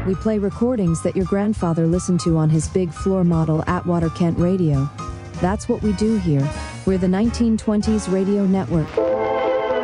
We play recordings that your grandfather listened to on his big floor model Atwater Kent radio. That's what we do here. We're the 1920s Radio Network.